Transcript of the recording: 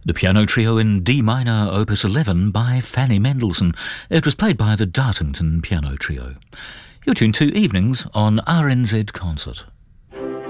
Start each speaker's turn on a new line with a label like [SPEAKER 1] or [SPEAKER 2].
[SPEAKER 1] The piano trio in D minor, opus 11 by Fanny Mendelssohn. It was played by the Dartington Piano Trio. You're tuned to Evenings on RNZ Concert.